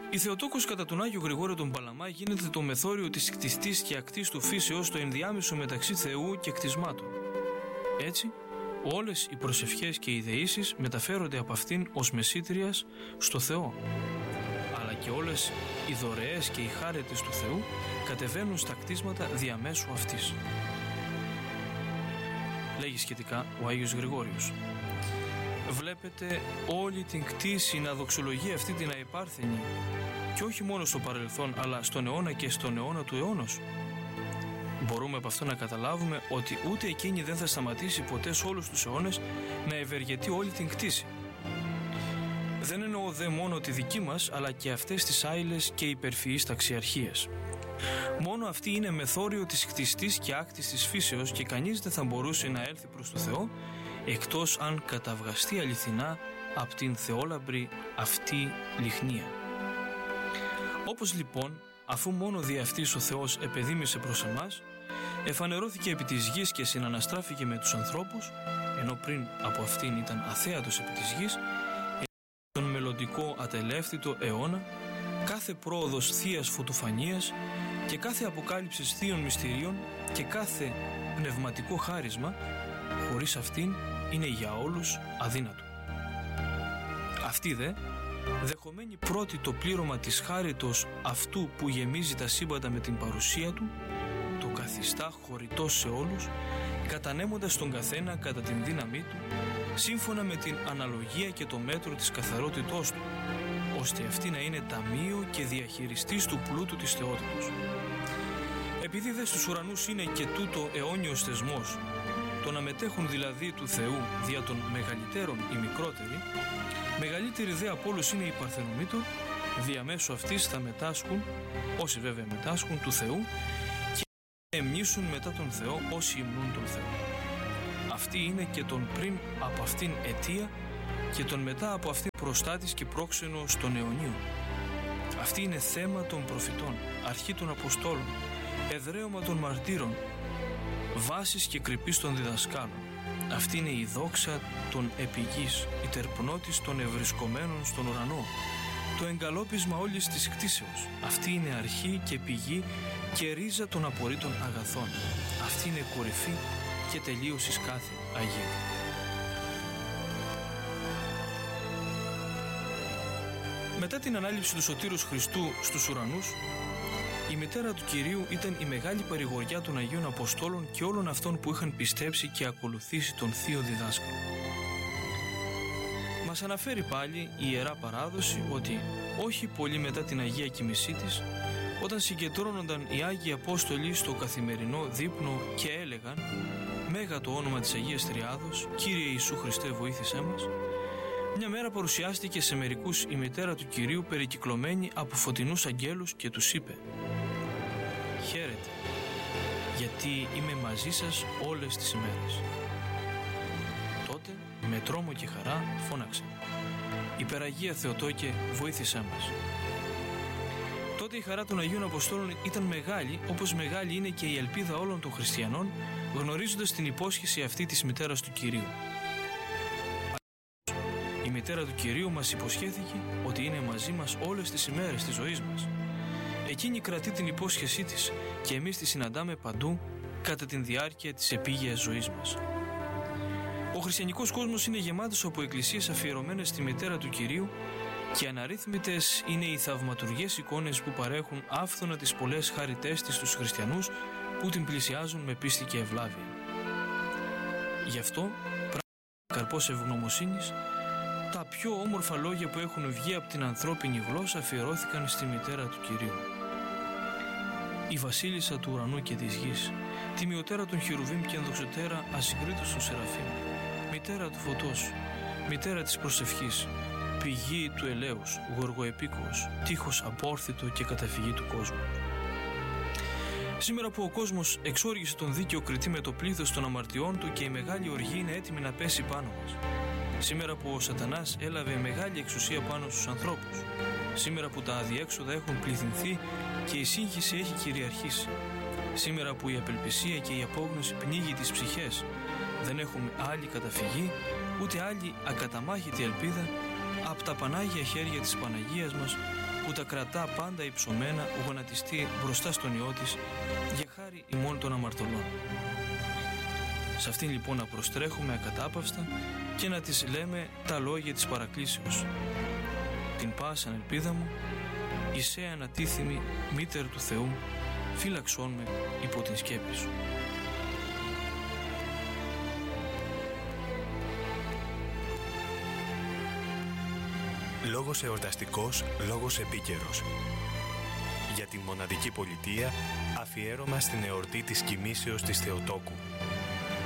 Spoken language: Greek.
Η Θεοτόκος κατά τον Άγιο Γρηγόριο τον Παλαμά γίνεται το μεθόριο της κτιστής και ακτής του φύσεως, το ενδιάμεσο μεταξύ Θεού και κτισμάτων. Έτσι, όλες οι προσευχές και οι δεήσεις μεταφέρονται από αυτήν ως μεσήτριας στο Θεό, αλλά και όλες οι δωρεές και οι χάρετες του Θεού κατεβαίνουν στα κτίσματα διαμέσου αυτής. Λέγει σχετικά ο Άγιος Γρηγόριος: βλέπετε όλη την κτήση να δοξολογεί αυτή την αϊπάρθενη, και όχι μόνο στο παρελθόν αλλά στον αιώνα και στον αιώνα του αιώνος. Μπορούμε από αυτό να καταλάβουμε ότι ούτε εκείνη δεν θα σταματήσει ποτέ σε όλους τους αιώνες να ευεργετεί όλη την κτήση. Δεν εννοώ δε μόνο τη δική μας, αλλά και αυτές τις άειλες και υπερφυείς ταξιαρχίες. Μόνο αυτή είναι μεθόριο της κτιστής και άκτης της φύσεως, και κανείς δεν θα μπορούσε να έλθει προς το Θεό εκτός αν καταυγαστεί αληθινά από την θεόλαμπρη αυτή λιχνία. Όπως λοιπόν, αφού μόνο δι' αυτής ο Θεός επεδήμησε προς εμάς, εφανερώθηκε επί της γης και συναναστράφηκε με τους ανθρώπους, ενώ πριν από αυτήν ήταν αθέατος επί της γης, τον μελλοντικό ατελεύθητο αιώνα, κάθε πρόοδος θείας φωτοφανίας και κάθε αποκάλυψης θείων μυστηρίων και κάθε πνευματικό χάρισμα, χωρίς αυτήν είναι για όλους αδύνατο. Αυτή δε, δεχομένη πρώτη το πλήρωμα της χάριτος αυτού που γεμίζει τα σύμπαντα με την παρουσία του, το καθιστά χωρητός σε όλους, κατανέμοντας τον καθένα κατά την δύναμή του, σύμφωνα με την αναλογία και το μέτρο της καθαρότητός του, ώστε αυτή να είναι ταμείο και διαχειριστής του πλούτου της θεότητος. Επειδή δε στους ουρανούς είναι και τούτο αιώνιος θεσμός, το να μετέχουν δηλαδή του Θεού δια των μεγαλύτερων οι μικρότεροι, μεγαλύτεροι δε από όλους είναι οι Παρθενομήτωρ, διαμέσου αυτής θα μετάσχουν, όσοι βέβαια μετάσχουν του Θεού, και εμνήσουν μετά τον Θεό όσοι υμνούν τον Θεό. Αυτή είναι και τον πριν από αυτήν αιτία και τον μετά από αυτήν προστάτης και πρόξενος των αιωνίων. Αυτή είναι θέμα των προφητών, αρχή των Αποστόλων, εδραίωμα των μαρτύρων, βάσης και κρυπής των διδασκάλων. Αυτή είναι η δόξα των επιγής, η τερπνότης των ευρισκομένων στον ουρανό, το εγκαλόπισμα όλης της κτίσεως. Αυτή είναι αρχή και πηγή και ρίζα των απορρίτων αγαθών. Αυτή είναι κορυφή και τελείωσης κάθε Αγίου. Μετά την ανάληψη του Σωτήρους Χριστού στους ουρανούς, η μητέρα του Κυρίου ήταν η μεγάλη παρηγοριά των Αγίων Αποστόλων και όλων αυτών που είχαν πιστέψει και ακολουθήσει τον Θείο Διδάσκαλο. Μας αναφέρει πάλι η Ιερά Παράδοση ότι όχι πολύ μετά την Αγία Κοιμησή της, όταν συγκεντρώνονταν οι Άγιοι Απόστολοι στο καθημερινό δείπνο και έλεγαν «Μέγα το όνομα της Αγίας Τριάδος, Κύριε Ιησού Χριστέ βοήθησέ μας», μια μέρα παρουσιάστηκε σε μερικούς η μητέρα του Κυρίου περικυκλωμένη από φωτεινούς αγγέλους και τους είπε «Χαίρετε, γιατί είμαι μαζί σας όλες τις ημέρες». Τότε με τρόμο και χαρά φώναξε «Υπεραγία Θεοτόκε, βοήθησέ μας». Τότε η χαρά των Αγίων Αποστόλων ήταν μεγάλη, όπως μεγάλη είναι και η ελπίδα όλων των χριστιανών, γνωρίζοντας την υπόσχεση αυτή της μητέρας του Κυρίου. Η μητέρα του Κυρίου μας υποσχέθηκε ότι είναι μαζί μας όλες τις ημέρες της ζωής μας. Εκείνη κρατεί την υπόσχεσή της και εμείς τη συναντάμε παντού κατά την διάρκεια της επίγειας ζωής μας. Ο χριστιανικός κόσμος είναι γεμάτος από εκκλησίες αφιερωμένες στη μητέρα του Κυρίου και αναρρύθμιτες είναι οι θαυματουργές εικόνες που παρέχουν άφθονα τις πολλές χαριτές της στους χριστιανούς που την πλησιάζουν με πίστη και ευλάβεια. Γι' αυτό, καρπός ευγνωμοσύνης, τα πιο όμορφα λόγια που έχουν βγει από την ανθρώπινη γλώσσα αφιερώθηκαν στη μητέρα του Κυρίου. Η βασίλισσα του ουρανού και της γης, τιμιωτέρα των χερουβίμ και ενδοξωτέρα ασυγκρίτως των Σεραφείμ, μητέρα του φωτός, μητέρα της προσευχής, πηγή του ελέους, γοργοεπίκοος, τείχος απόρθητο και καταφυγή του κόσμου. Σήμερα που ο κόσμος εξόργησε τον δίκαιο κριτή με το πλήθος των αμαρτιών του και η μεγάλη οργή είναι έτοιμη να πέσει πάνω μας. Σήμερα που ο Σατανάς έλαβε μεγάλη εξουσία πάνω στους ανθρώπους. Σήμερα που τα αδιέξοδα έχουν πληθυνθεί και η σύγχυση έχει κυριαρχήσει. Σήμερα που η απελπισία και η απόγνωση πνίγει τις ψυχές, δεν έχουμε άλλη καταφυγή, ούτε άλλη ακαταμάχητη ελπίδα από τα Πανάγια χέρια της Παναγίας μας που τα κρατά πάντα υψωμένα γονατιστεί μπροστά στον Υιό της για χάρη ημών των αμαρτωλών. Σε αυτήν λοιπόν να προστρέχουμε ακατάπαυστα και να της λέμε τα λόγια της παρακλήσεως. Την πάσαν ελπίδα μου, Ισαία ανατίθιμη μήτερ του Θεού, φύλαξόν με υπό την σκέπη σου. Λόγος εορταστικός, λόγος επίκαιρος. Για την μοναδική πολιτεία, αφιέρωμα στην εορτή της κοιμήσεως της Θεοτόκου.